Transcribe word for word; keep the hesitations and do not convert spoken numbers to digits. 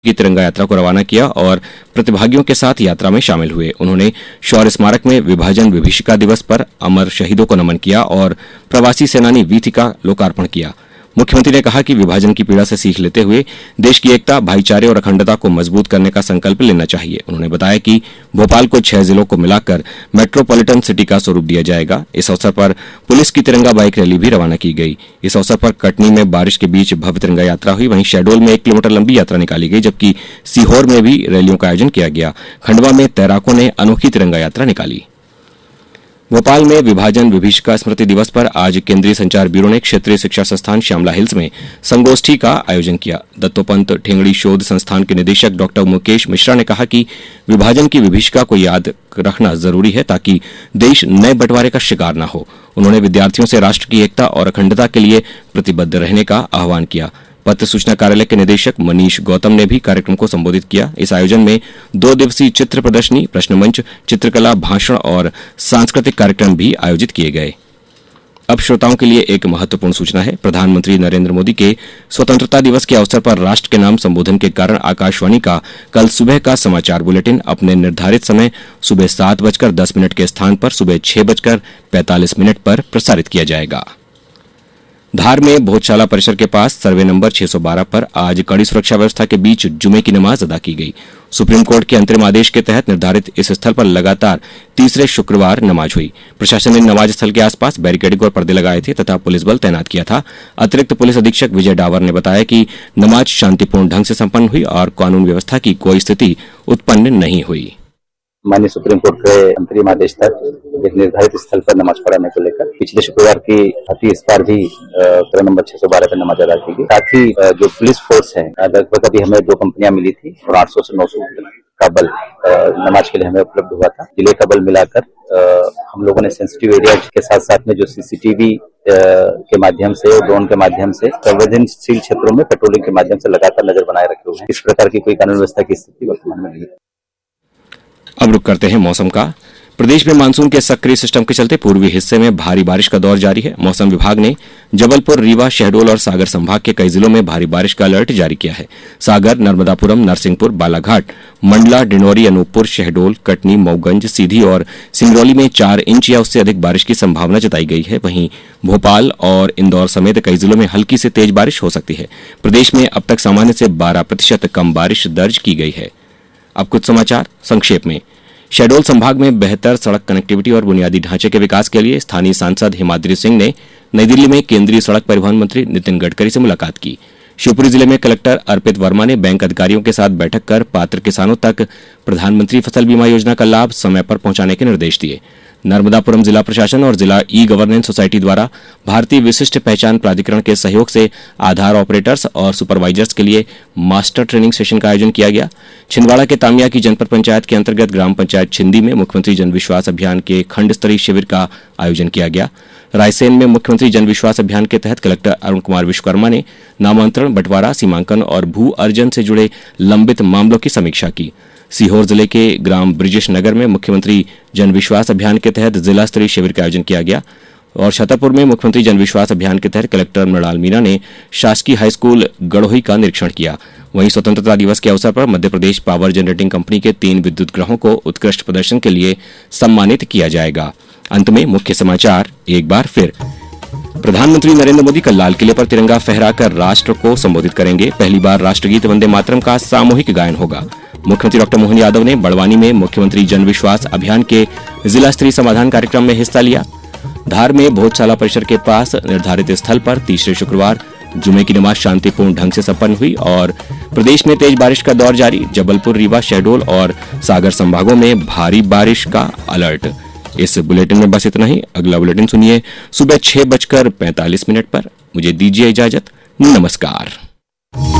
की तिरंगा यात्रा को रवाना किया और प्रतिभागियों के साथ यात्रा में शामिल हुए। उन्होंने शौर्य स्मारक में विभाजन विभीषिका दिवस पर अमर शहीदों को नमन किया और प्रवासी सेनानी वीथी का लोकार्पण किया। मुख्यमंत्री ने कहा कि विभाजन की पीड़ा से सीख लेते हुए देश की एकता, भाईचारे और अखंडता को मजबूत करने का संकल्प लेना चाहिए। उन्होंने बताया कि भोपाल को छह जिलों को मिलाकर मेट्रोपॉलिटन सिटी का स्वरूप दिया जाएगा। इस अवसर पर पुलिस की तिरंगा बाइक रैली भी रवाना की गई। इस अवसर पर कटनी में बारिश के बीच भव्य तिरंगा यात्रा हुई। वहीं शहडोल में एक किलोमीटर लंबी यात्रा निकाली गई, जबकि सीहोर में भी रैलियों का आयोजन किया गया। खंडवा में तैराकों ने अनोखी तिरंगा यात्रा निकाली। भोपाल में विभाजन विभीषिका स्मृति दिवस पर आज केंद्रीय संचार ब्यूरो ने क्षेत्रीय शिक्षा संस्थान श्यामला हिल्स में संगोष्ठी का आयोजन किया। दत्तोपंत ठेंगड़ी शोध संस्थान के निदेशक डॉक्टर मुकेश मिश्रा ने कहा कि विभाजन की विभीषिका को याद रखना जरूरी है ताकि देश नए बंटवारे का शिकार न हो। उन्होंने विद्यार्थियों से राष्ट्र की एकता और अखंडता के लिए प्रतिबद्ध रहने का आह्वान किया। पत्र सूचना कार्यालय के निदेशक मनीष गौतम ने भी कार्यक्रम को संबोधित किया। इस आयोजन में दो दिवसीय चित्र प्रदर्शनी, प्रश्न मंच, चित्रकला, भाषण और सांस्कृतिक कार्यक्रम भी आयोजित किए गए। अब श्रोताओं के लिए एक महत्वपूर्ण सूचना है। प्रधानमंत्री नरेंद्र मोदी के स्वतंत्रता दिवस के अवसर पर राष्ट्र के नाम संबोधन के कारण आकाशवाणी का कल सुबह का समाचार बुलेटिन अपने निर्धारित समय सुबह सात बजकर दस मिनट के स्थान पर सुबह छह बजकर पैंतालीस मिनट पर प्रसारित किया जाएगा। धार में भोजशाला परिसर के पास सर्वे नंबर छह सौ बारह पर आज कड़ी सुरक्षा व्यवस्था के बीच जुमे की नमाज अदा की गई। सुप्रीम कोर्ट के अंतरिम आदेश के तहत निर्धारित इस स्थल पर लगातार तीसरे शुक्रवार नमाज हुई। प्रशासन ने नमाज स्थल के आसपास बैरिकेडिंग और पर्दे लगाए थे तथा पुलिस बल तैनात किया था। अतिरिक्त पुलिस अधीक्षक विजय डावर ने बताया कि नमाज शांतिपूर्ण ढंग से संपन्न हुई और कानून व्यवस्था की कोई स्थिति उत्पन्न नहीं हुई। माननीय सुप्रीम कोर्ट के अंतरिम आदेश तक एक निर्धारित स्थल पर नमाज पढ़ाने को लेकर पिछले शुक्रवार की भांति इस बार भी क्रम नंबर छह सौ बारह पर नमाज अदा की गई। साथ ही जो पुलिस फोर्स है, लगभग अभी हमें दो कंपनियां मिली थी और आठ सौ से नौ सौ का बल नमाज के लिए हमें उपलब्ध हुआ था। जिले का बल मिलाकर हम लोगों ने सेंसिटिव एरिया के साथ साथ में जो सीसीटीवी के माध्यम से और ड्रोन के माध्यम से संवेदनशील क्षेत्रों में पेट्रोलिंग के माध्यम से लगातार नजर बनाए रखे हुए हैं। इस प्रकार की कोई कानून व्यवस्था की स्थिति वर्तमान में नहीं है। अब रुक करते हैं मौसम का। प्रदेश में मानसून के सक्रिय सिस्टम के चलते पूर्वी हिस्से में भारी बारिश का दौर जारी है। मौसम विभाग ने जबलपुर, रीवा, शहडोल और सागर संभाग के कई जिलों में भारी बारिश का अलर्ट जारी किया है। सागर, नर्मदापुरम, नरसिंहपुर, बालाघाट, मंडला, डिंडौरी, अनूपपुर, शहडोल, कटनी, मऊगंज, सीधी और सिंगरौली में चार इंच या उससे अधिक बारिश की संभावना जताई गई है। वहीं भोपाल और इंदौर समेत कई जिलों में हल्की से तेज बारिश हो सकती है। प्रदेश में अब तक सामान्य से बारह प्रतिशत कम बारिश दर्ज की गई है। अब कुछ समाचार संक्षेप में। शहडोल संभाग में बेहतर सड़क कनेक्टिविटी और बुनियादी ढांचे के विकास के लिए स्थानीय सांसद हिमाद्री सिंह ने नई दिल्ली में केंद्रीय सड़क परिवहन मंत्री नितिन गडकरी से मुलाकात की। शिवपुरी जिले में कलेक्टर अर्पित वर्मा ने बैंक अधिकारियों के साथ बैठक कर पात्र किसानों तक प्रधानमंत्री फसल बीमा योजना का लाभ समय पर पहुंचाने के निर्देश दिए। नर्मदापुरम जिला प्रशासन और जिला ई गवर्नेंस सोसाइटी द्वारा भारतीय विशिष्ट पहचान प्राधिकरण के सहयोग से आधार ऑपरेटर्स और सुपरवाइजर्स के लिए मास्टर ट्रेनिंग सेशन का आयोजन किया गया। छिंदवाड़ा के तामिया की जनपद पंचायत के अंतर्गत ग्राम पंचायत छिंदी में मुख्यमंत्री जन विश्वास अभियान के खंड स्तरीय शिविर का आयोजन किया गया। रायसेन में मुख्यमंत्री जन विश्वास अभियान के तहत कलेक्टर अरुण कुमार विश्वकर्मा ने नामांतरण, बंटवारा, सीमांकन और भू अर्जन से जुड़े लंबित मामलों की समीक्षा की। सीहोर जिले के ग्राम ब्रिजेश नगर में मुख्यमंत्री जन विश्वास अभियान के तहत जिला स्तरीय शिविर का आयोजन किया गया और छतरपुर में मुख्यमंत्री जन विश्वास अभियान के तहत कलेक्टर मृणाल मीणा ने शासकीय हाईस्कूल गड़ोही का निरीक्षण किया। वहीं स्वतंत्रता दिवस के अवसर पर Madhya Pradesh power generating company के तीन विद्युत गृहों को उत्कृष्ट प्रदर्शन के लिए सम्मानित किया जाएगा। अंत में मुख्य समाचार एक बार फिर। प्रधानमंत्री नरेंद्र मोदी कल लाल किले पर तिरंगा फहराकर राष्ट्र को संबोधित करेंगे। पहली बार राष्ट्रगीत वंदे मातरम का सामूहिक गायन होगा। मुख्यमंत्री डॉक्टर मोहन यादव ने बड़वानी में मुख्यमंत्री जन विश्वास अभियान के जिला स्तरीय समाधान कार्यक्रम में हिस्सा लिया। धार में भोजशाला परिसर के पास निर्धारित स्थल पर तीसरे शुक्रवार जुमे की नमाज शांतिपूर्ण ढंग से संपन्न हुई और प्रदेश में तेज बारिश का दौर जारी। जबलपुर, रीवा, शहडोल और सागर संभागों में भारी बारिश का अलर्ट। इस बुलेटिन में बस इतना ही। अगला बुलेटिन सुनिए सुबह छह बजकर पैंतालीस मिनट पर। मुझे दीजिए इजाजत। नमस्कार।